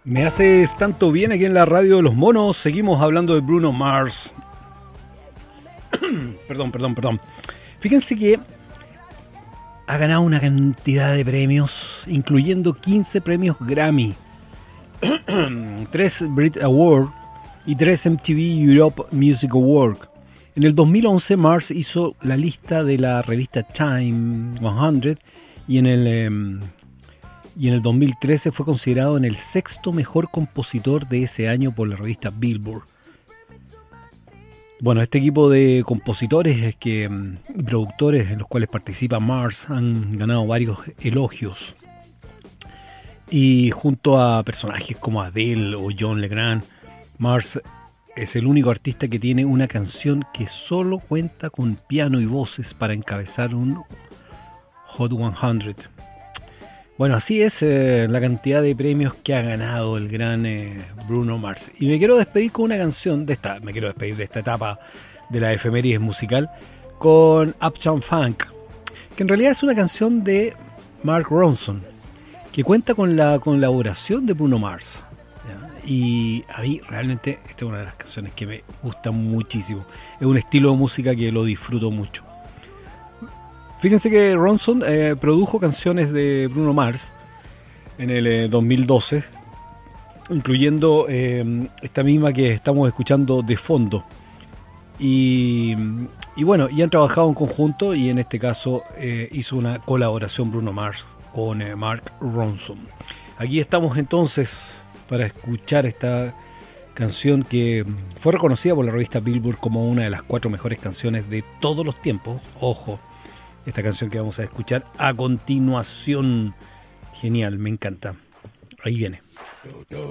Me haces tanto bien aquí en la radio de los monos. Seguimos hablando de Bruno Mars. Perdón. Fíjense que ha ganado una cantidad de premios, incluyendo 15 premios Grammy, 3 Brit Award y 3 MTV Europe Music Award. En el 2011 Mars hizo la lista de la revista Time 100 y en el 2013 fue considerado en el sexto mejor compositor de ese año por la revista Billboard. Bueno, este equipo de compositores y productores en los cuales participa Mars han ganado varios elogios. Y junto a personajes como Adele o John Legrand, Mars es el único artista que tiene una canción que solo cuenta con piano y voces para encabezar un Hot 100. Bueno, así es la cantidad de premios que ha ganado el gran Bruno Mars. Y me quiero despedir con una canción me quiero despedir de esta etapa de la efemérides musical con Uptown Funk, que en realidad es una canción de Mark Ronson, que cuenta con la colaboración de Bruno Mars. ¿Ya? Y a mí realmente esta es una de las canciones que me gusta muchísimo. Es un estilo de música que lo disfruto mucho. Fíjense que Ronson produjo canciones de Bruno Mars en el 2012, incluyendo esta misma que estamos escuchando de fondo. Y bueno, y han trabajado en conjunto y en este caso hizo una colaboración Bruno Mars con Mark Ronson. Aquí estamos entonces para escuchar esta canción que fue reconocida por la revista Billboard como una de las 4 mejores canciones de todos los tiempos. Ojo. Esta canción que vamos a escuchar a continuación. Genial, me encanta. Ahí viene.